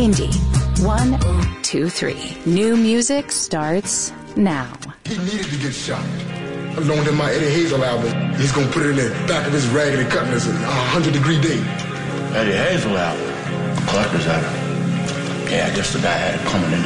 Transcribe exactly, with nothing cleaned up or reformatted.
Indy one, two, three. New music starts now. He needed to get shot. I loaned him my Eddie Hazel album. He's gonna put it in the back of his Raggedy Cutlass a hundred degree day. Eddie Hazel album? Collector's item. Yeah, I guess the guy had it coming in